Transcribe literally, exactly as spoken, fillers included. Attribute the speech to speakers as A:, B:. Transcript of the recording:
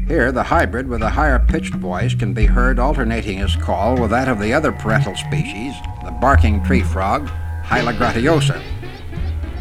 A: Here, the hybrid with a higher-pitched voice can be heard alternating his call with that of the other parental species, the barking tree frog, Hyla gratiosa.